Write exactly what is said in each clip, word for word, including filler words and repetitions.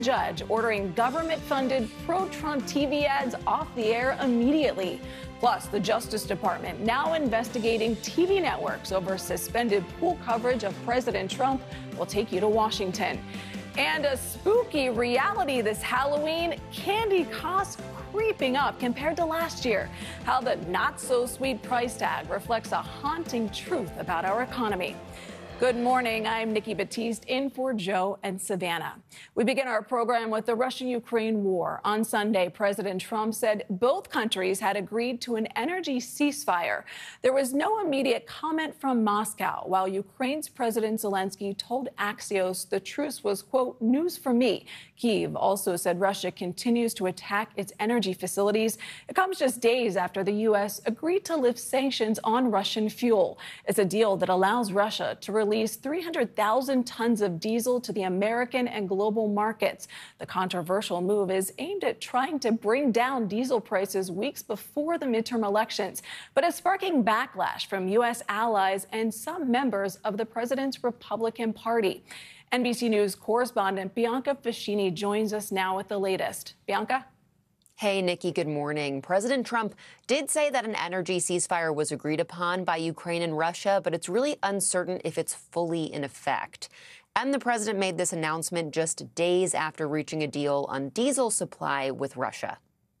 Judge ordering government-funded pro-Trump T V ads off the air immediately. Plus, the Justice Department now investigating T V networks over suspended pool coverage of President Trump. We'll take you to Washington. And a spooky reality this Halloween, candy costs creeping up compared to last year. How the not-so-sweet price tag reflects a haunting truth about our economy. Good morning. I'm Nikki Battiste in for Joe and Savannah. We begin our program with the Russia-Ukraine war. On Sunday, President Trump said both countries had agreed to an energy ceasefire. There was no immediate comment from Moscow, while Ukraine's President Zelensky told Axios the truce was, quote, news for me. Kyiv also said Russia continues to attack its energy facilities. It comes just days after the U S agreed to lift sanctions on Russian fuel. It's a deal that allows Russia to release Release three hundred thousand tons of diesel to the American and global markets. The controversial move is aimed at trying to bring down diesel prices weeks before the midterm elections, but is sparking backlash from U S allies and some members of the president's Republican Party. N B C News correspondent Bianca Fascini joins us now with the latest. Bianca? Hey, Nikki, good morning. President Trump did say that an energy ceasefire was agreed upon by Ukraine and Russia, but it's really uncertain if it's fully in effect. And the president made this announcement just days after reaching a deal on diesel supply with Russia.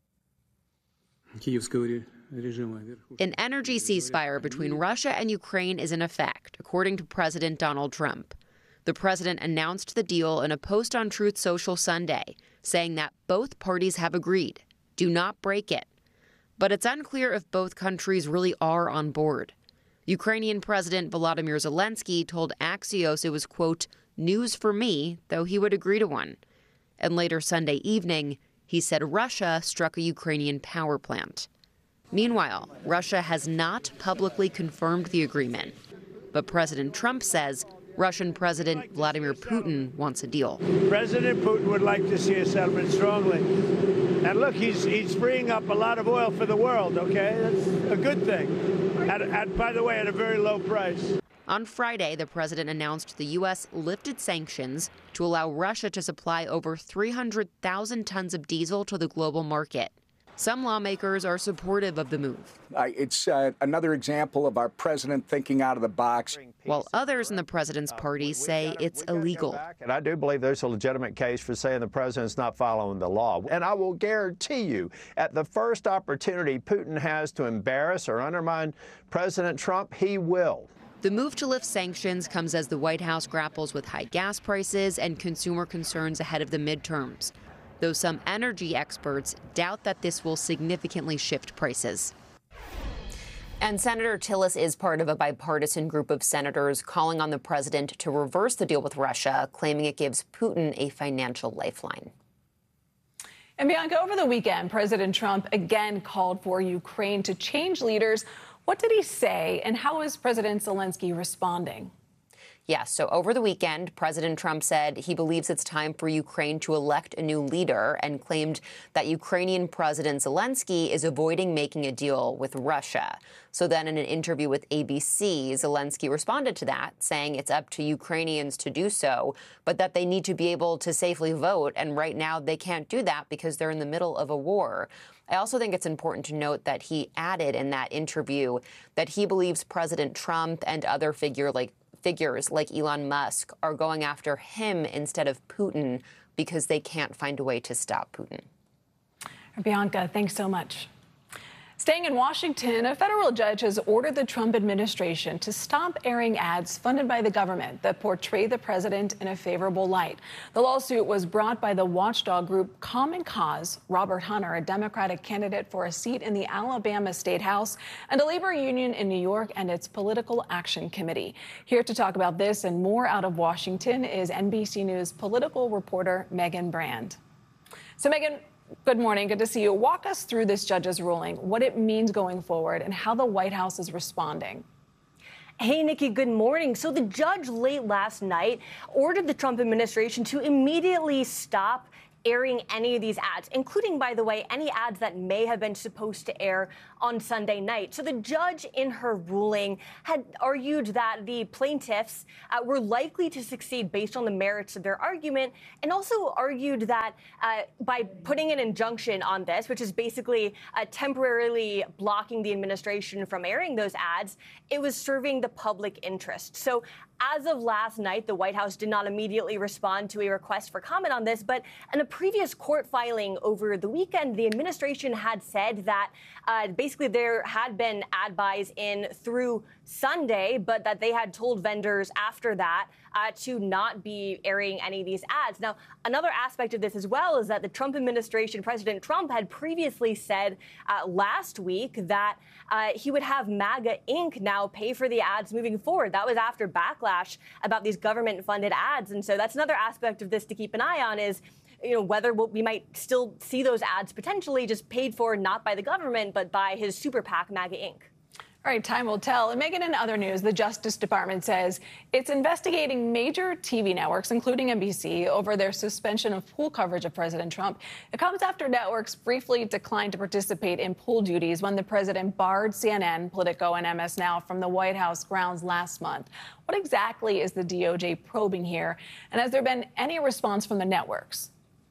An energy ceasefire between Russia and Ukraine is in effect, according to President Donald Trump. The president announced the deal in a post on Truth Social Sunday, saying that both parties have agreed. Do not break it. But it's unclear if both countries really are on board. Ukrainian President Volodymyr Zelensky told Axios it was, quote, news for me, though he would agree to one. And later Sunday evening, he said Russia struck a Ukrainian power plant. Meanwhile, Russia has not publicly confirmed the agreement. But President Trump says Russian President Vladimir Putin wants a deal. President Putin would like to see a settlement strongly. And look, he's he's freeing up a lot of oil for the world, okay? That's a good thing. At, at, by the way, at a very low price. On Friday, the president announced the U S lifted sanctions to allow Russia to supply over three hundred thousand tons of diesel to the global market. Some lawmakers are supportive of the move. Uh, it's uh, another example of our president thinking out of the box. While others in the president's party say it's illegal. And I do believe there's a legitimate case for saying the president's not following the law. And I will guarantee you, at the first opportunity Putin has to embarrass or undermine President Trump, he will. The move to lift sanctions comes as the White House grapples with high gas prices and consumer concerns ahead of the midterms, though some energy experts doubt that this will significantly shift prices. And Senator Tillis is part of a bipartisan group of senators calling on the president to reverse the deal with Russia, claiming it gives Putin a financial lifeline. And Bianca, over the weekend, President Trump again called for Ukraine to change leaders. What did he say, and how is President Zelensky responding? Yes, so over the weekend, President Trump said he believes it's time for Ukraine to elect a new leader and claimed that Ukrainian President Zelensky is avoiding making a deal with Russia. So then in an interview with A B C, Zelensky responded to that, saying it's up to Ukrainians to do so, but that they need to be able to safely vote. And right now they can't do that because they're in the middle of a war. I also think it's important to note that he added in that interview that he believes President Trump and other figure like figures like Elon Musk are going after him instead of Putin because they can't find a way to stop Putin. Bianca, thanks so much. Staying in Washington, a federal judge has ordered the Trump administration to stop airing ads funded by the government that portray the president in a favorable light. The lawsuit was brought by the watchdog group Common Cause, Robert Hunter, a Democratic candidate for a seat in the Alabama State House, and a labor union in New York and its Political Action Committee. Here to talk about this and more out of Washington is N B C News political reporter Megan Brand. So, Megan, good morning. Good to see you. Walk us through this judge's ruling, what it means going forward, and how the White House is responding. Hey, Nikki, good morning. So the judge late last night ordered the Trump administration to immediately stop airing any of these ads, including, by the way, any ads that may have been supposed to air on Sunday night. So the judge in her ruling had argued that the plaintiffs uh, were likely to succeed based on the merits of their argument, and also argued that uh, by putting an injunction on this, which is basically uh, temporarily blocking the administration from airing those ads, it was serving the public interest. So as of last night, the White House did not immediately respond to a request for comment on this, but in a previous court filing over the weekend, the administration had said that uh, basically there had been ad buys in through Sunday, but that they had told vendors after that uh, to not be airing any of these ads. Now, another aspect of this as well is that the Trump administration, President Trump, had previously said uh, last week that uh, he would have MAGA Incorporated now pay for the ads moving forward. That was after backlash about these government-funded ads. And so that's another aspect of this to keep an eye on is, you know, whether we might still see those ads potentially just paid for not by the government, but by his super PAC, MAGA Incorporated. All right, time will tell. And Megan, in other news, the Justice Department says it's investigating major T V networks, including N B C, over their suspension of pool coverage of President Trump. It comes after networks briefly declined to participate in pool duties when the president barred C N N, Politico, and M S Now from the White House grounds last month. What exactly is the D O J probing here? And has there been any response from the networks?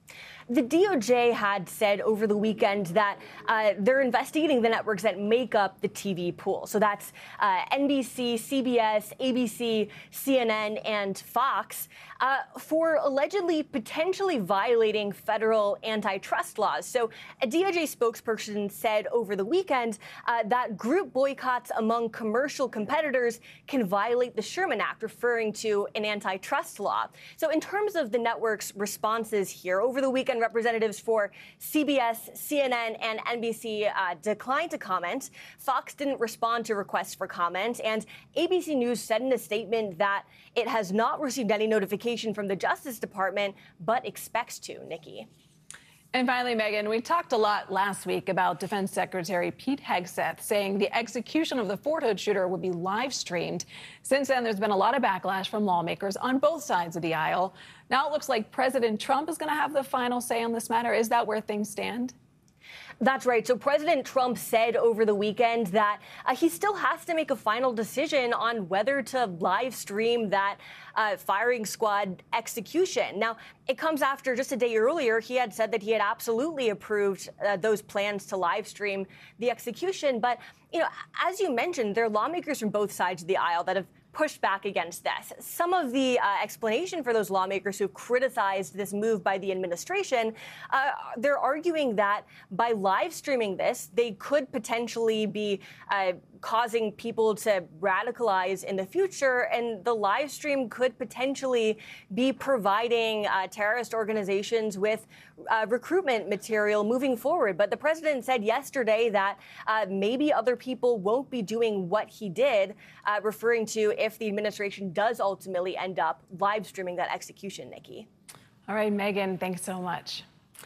The D O J had said over the weekend that uh, they're investigating the networks that make up the T V pool. So that's uh, N B C, C B S, A B C, C N N, and Fox uh, for allegedly potentially violating federal antitrust laws. So a D O J spokesperson said over the weekend uh, that group boycotts among commercial competitors can violate the Sherman Act, referring to an antitrust law. So in terms of the network's responses here, over the weekend, representatives for C B S, C N N, and N B C uh, declined to comment. Fox didn't respond to requests for comment, and A B C News said in a statement that it has not received any notification from the Justice Department, but expects to. Nikki. And finally, Megan, we talked a lot last week about Defense Secretary Pete Hegseth saying the execution of the Fort Hood shooter would be live streamed. Since then, there's been a lot of backlash from lawmakers on both sides of the aisle. Now it looks like President Trump is going to have the final say on this matter. Is that where things stand? That's right. So President Trump said over the weekend that uh, he still has to make a final decision on whether to live stream that uh, firing squad execution. Now, it comes after just a day earlier, he had said that he had absolutely approved uh, those plans to live stream the execution. But, you know, as you mentioned, there are lawmakers from both sides of the aisle that have pushed back against this. Some of the uh, explanation for those lawmakers who criticized this move by the administration, uh, they're arguing that by live streaming this, they could potentially be uh, causing people to radicalize in the future, and the live stream could potentially be providing uh, terrorist organizations with uh, recruitment material moving forward. But the president said yesterday that uh, maybe other people won't be doing what he did, uh, referring to if the administration does ultimately end up live streaming that execution, Nikki. All right, Megan, thanks so much.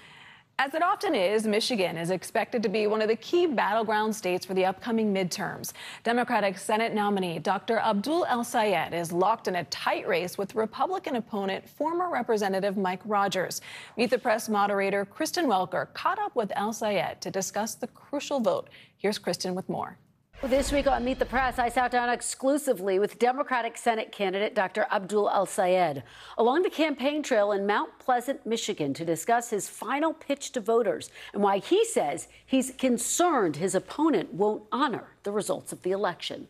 As it often is, Michigan is expected to be one of the key battleground states for the upcoming midterms. Democratic Senate nominee Doctor Abdul El-Sayed is locked in a tight race with Republican opponent, former Representative Mike Rogers. Meet the Press moderator Kristen Welker caught up with El-Sayed to discuss the crucial vote. Here's Kristen with more. This week on Meet the Press, I sat down exclusively with Democratic Senate candidate Doctor Abdul El-Sayed along the campaign trail in Mount Pleasant, Michigan, to discuss his final pitch to voters and why he says he's concerned his opponent won't honor the results of the election.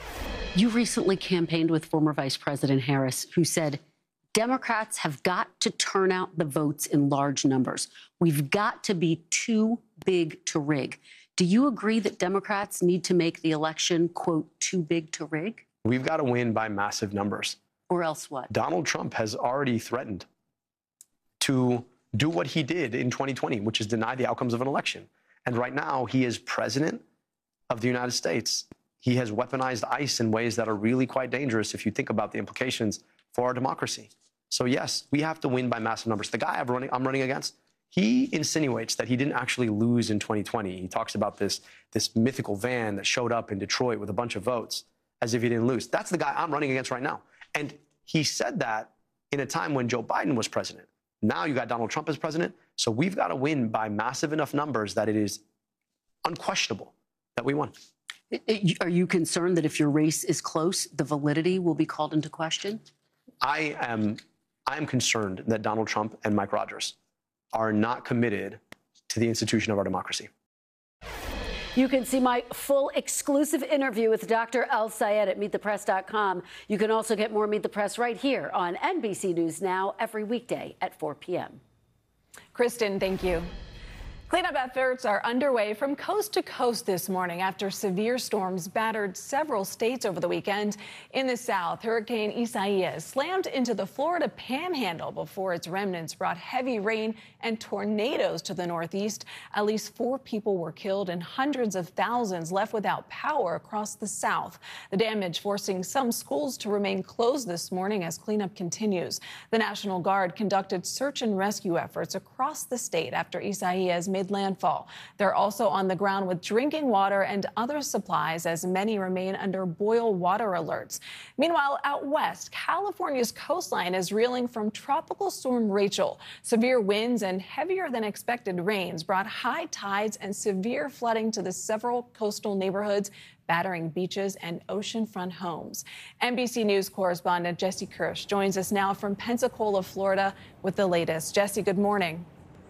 You recently campaigned with former Vice President Harris, who said Democrats have got to turn out the votes in large numbers. We've got to be too big to rig. Do you agree that Democrats need to make the election, quote, too big to rig? We've got to win by massive numbers. Or else what? Donald Trump has already threatened to do what he did in twenty twenty, which is deny the outcomes of an election. And right now, he is president of the United States. He has weaponized ICE in ways that are really quite dangerous if you think about the implications for our democracy. So, yes, we have to win by massive numbers. The guy I'm running, I'm running against, he insinuates that he didn't actually lose in twenty twenty. He talks about this, this mythical van that showed up in Detroit with a bunch of votes as if he didn't lose. That's the guy I'm running against right now. And he said that in a time when Joe Biden was president. Now you got Donald Trump as president. So we've got to win by massive enough numbers that it is unquestionable that we won. Are you concerned that if your race is close, the validity will be called into question? I am, I am concerned that Donald Trump and Mike Rogers are not committed to the institution of our democracy. You can see my full exclusive interview with Doctor El-Sayed at meet the press dot com. You can also get more Meet the Press right here on N B C News Now every weekday at four p m Kristen, thank you. Cleanup efforts are underway from coast to coast this morning after severe storms battered several states over the weekend. In the south, Hurricane Isaias slammed into the Florida panhandle before its remnants brought heavy rain and tornadoes to the northeast. At least four people were killed and hundreds of thousands left without power across the south. The damage forcing some schools to remain closed this morning as cleanup continues. The National Guard conducted search and rescue efforts across the state after Isaias made landfall. They're also on the ground with drinking water and other supplies as many remain under boil water alerts. Meanwhile, out west, California's coastline is reeling from Tropical Storm Rachel. Severe winds and heavier than expected rains brought high tides and severe flooding to the several coastal neighborhoods, battering beaches and oceanfront homes. N B C News correspondent Jesse Kirsch joins us now from Pensacola, Florida, with the latest. Jesse, good morning.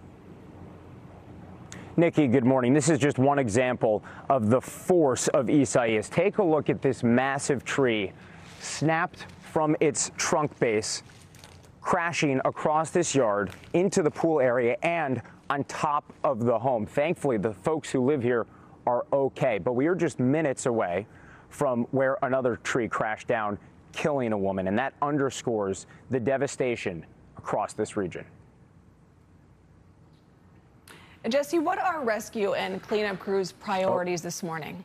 Nikki, good morning. This is just one example of the force of Isaias. Take a look at this massive tree snapped from its trunk base, crashing across this yard into the pool area and on top of the home. Thankfully, the folks who live here are okay, but we are just minutes away from where another tree crashed down, killing a woman, and that underscores the devastation across this region. Jesse, what are rescue and cleanup crews' priorities this morning?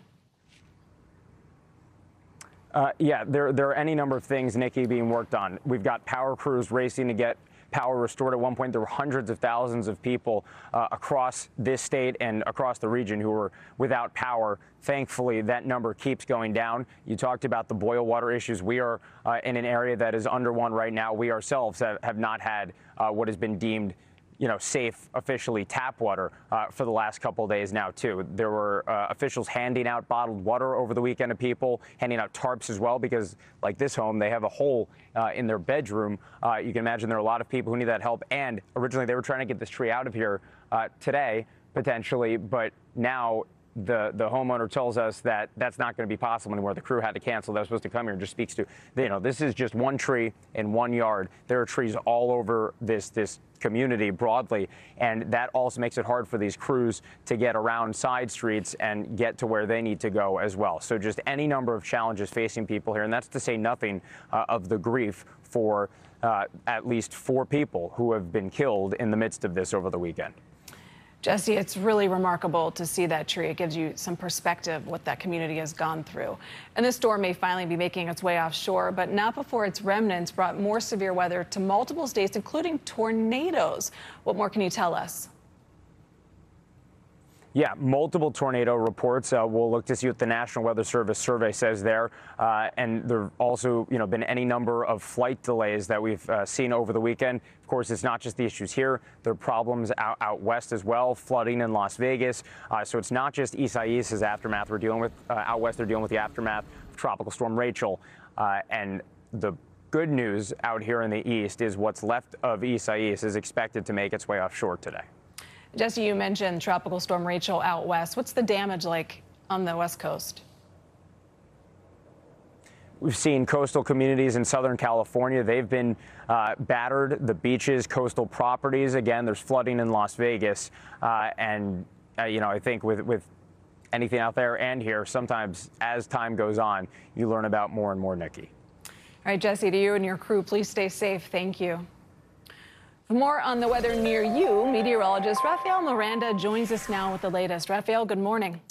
Uh, yeah, there, there are any number of things, Nikki, being worked on. We've got power crews racing to get power restored. At one point, there were hundreds of thousands of people uh, across this state and across the region who were without power. Thankfully, that number keeps going down. You talked about the boil water issues. We are uh, in an area that is under one right now. We ourselves have, have not had uh, what has been deemed you know, safe, officially tap water uh, for the last couple of days now, too. There were uh, officials handing out bottled water over the weekend to people, handing out tarps as well, because like this home, they have a hole uh, in their bedroom. Uh, you can imagine there are a lot of people who need that help. And originally they were trying to get this tree out of here uh, today, potentially, but now the the homeowner tells us that that's not going to be possible anymore. The crew had to cancel. They were supposed to come here. And just speaks to, you know, this is just one tree in one yard. There are trees all over this this community broadly, and that also makes it hard for these crews to get around side streets and get to where they need to go as well. So just any number of challenges facing people here, and that's to say nothing uh, of the grief for uh, at least four people who have been killed in the midst of this over the weekend. Jesse, it's really remarkable to see that tree. It gives you some perspective what that community has gone through. And this storm may finally be making its way offshore, but not before its remnants brought more severe weather to multiple states, including tornadoes. What more can you tell us? Yeah, multiple tornado reports. Uh, we'll look to see what the National Weather Service survey says there. Uh, and there have also, you know, been any number of flight delays that we've uh, seen over the weekend. Of course, it's not just the issues here. There are problems out, out west as well, flooding in Las Vegas. Uh, so it's not just Isaias' aftermath we're dealing with. Uh, out west, they're dealing with the aftermath of Tropical Storm Rachel. Uh, and the good news out here in the east is what's left of Isaias is expected to make its way offshore today. Jesse, you mentioned Tropical Storm Rachel out west. What's the damage like on the West Coast? We've seen coastal communities in Southern California. They've been uh, battered. The beaches, coastal properties. Again, there's flooding in Las Vegas. Uh, and, uh, you know, I think with, with anything out there and here, sometimes as time goes on, you learn about more and more, Nikki. All right, Jesse, to you and your crew, please stay safe. Thank you. For more on the weather near you, meteorologist Rafael Miranda joins us now with the latest. Rafael, good morning.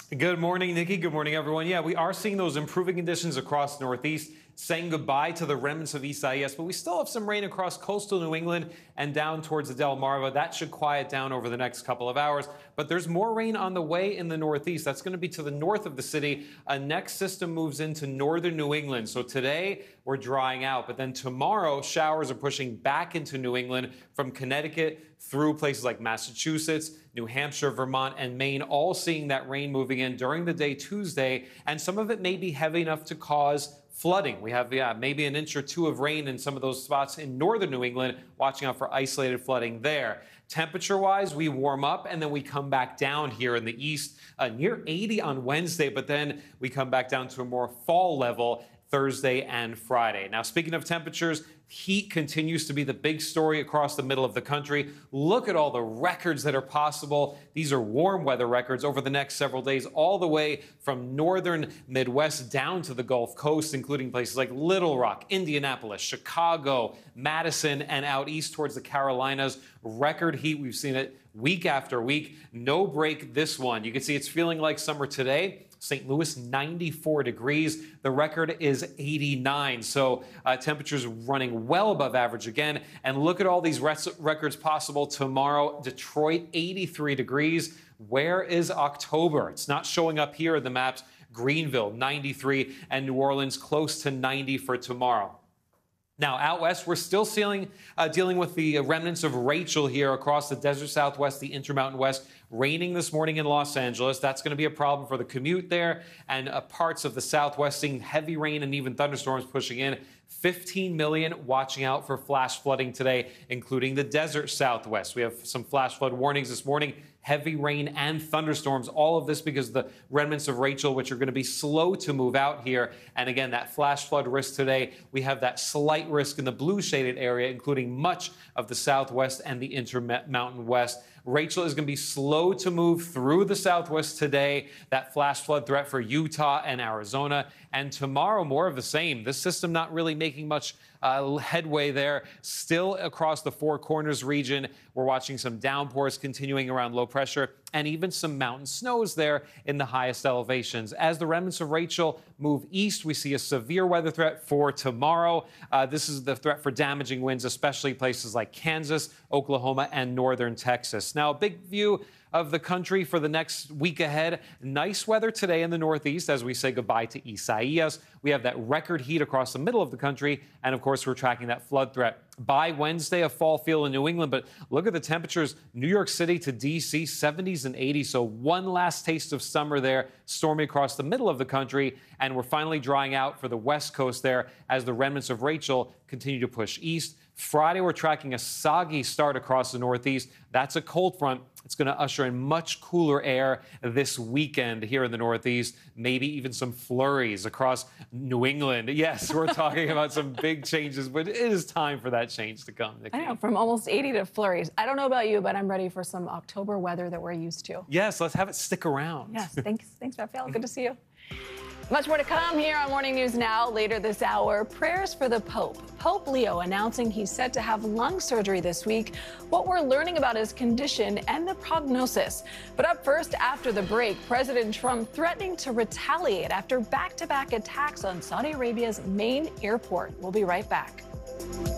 Good morning, Nikki. Good morning, everyone. Yeah, we are seeing those improving conditions across the Northeast, saying goodbye to the remnants of Isaias, but we still have some rain across coastal New England and down towards the Delmarva. That should quiet down over the next couple of hours, but there's more rain on the way in the Northeast. That's going to be to the north of the city. A next system moves into northern New England. So today we're drying out, but then tomorrow showers are pushing back into New England from Connecticut through places like Massachusetts, New Hampshire, Vermont, and Maine, all seeing that rain moving in during the day Tuesday, and some of it may be heavy enough to cause flooding. We have yeah, maybe an inch or two of rain in some of those spots in northern New England, watching out for isolated flooding there. Temperature-wise, we warm up and then we come back down here in the east, uh, near eighty on Wednesday, but then we come back down to a more fall level Thursday and Friday. Now, speaking of temperatures, heat continues to be the big story across the middle of the country. Look at all the records that are possible. These are warm weather records over the next several days, all the way from northern Midwest down to the Gulf Coast, including places like Little Rock, Indianapolis, Chicago, Madison, and out east towards the Carolinas. Record heat. We've seen it week after week. No break this one. You can see it's feeling like summer today. Saint Louis, ninety-four degrees. The record is eighty-nine. So uh, temperatures running well above average again. And look at all these res- records possible tomorrow. Detroit, eighty-three degrees. Where is October? It's not showing up here in the maps. Greenville, ninety-three, and New Orleans close to ninety for tomorrow. Now, out west, we're still seeing, uh, dealing with the remnants of Rachel here across the desert southwest, the Intermountain West. Raining this morning in Los Angeles. That's going to be a problem for the commute there, and uh, parts of the southwest seeing heavy rain and even thunderstorms pushing in. fifteen million watching out for flash flooding today, including the desert southwest. We have some flash flood warnings this morning. Heavy rain and thunderstorms, all of this because of the remnants of Rachel, which are going to be slow to move out here. And again, that flash flood risk today, we have that slight risk in the blue shaded area, including much of the southwest and the Intermountain West. Rachel is going to be slow to move through the southwest today. That flash flood threat for Utah and Arizona. And tomorrow, more of the same. This system not really making much uh, headway there. Still across the Four Corners region, we're watching some downpours continuing around low pressure and even some mountain snows there in the highest elevations. As the remnants of Rachel move east, we see a severe weather threat for tomorrow. Uh, this is the threat for damaging winds, especially places like Kansas, Oklahoma, and northern Texas. Now, a big view of the country for the next week ahead. Nice weather today in the Northeast as we say goodbye to Isaias. We have that record heat across the middle of the country. And of course, we're tracking that flood threat. By Wednesday, a fall feel in New England. But look at the temperatures. New York City to D C, seventies and eighties. So one last taste of summer there, stormy across the middle of the country. And we're finally drying out for the West Coast there as the remnants of Rachel continue to push east. Friday, we're tracking a soggy start across the Northeast. That's a cold front. It's going to usher in much cooler air this weekend here in the Northeast, maybe even some flurries across New England. Yes, we're talking about some big changes, but it is time for that change to come, Nikki. I know, from almost eighty to flurries. I don't know about you, but I'm ready for some October weather that we're used to. Yes, let's have it stick around. Yes, thanks, thanks, Raphael. Good to see you. Much more to come here on Morning News Now. Later this hour, prayers for the Pope. Pope Leo announcing he's set to have lung surgery this week. What we're learning about his condition and the prognosis. But up first, after the break, President Trump threatening to retaliate after back-to-back attacks on Saudi Arabia's main airport. We'll be right back.